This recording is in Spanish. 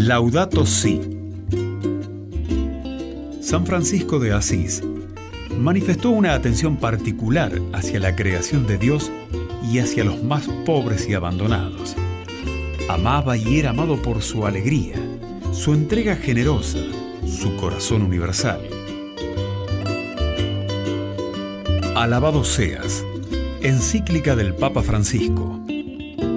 Laudato Si. San Francisco de Asís manifestó una atención particular hacia la creación de Dios y hacia los más pobres y abandonados. Amaba y era amado por su alegría, su entrega generosa, su corazón universal. Alabado seas, encíclica del Papa Francisco.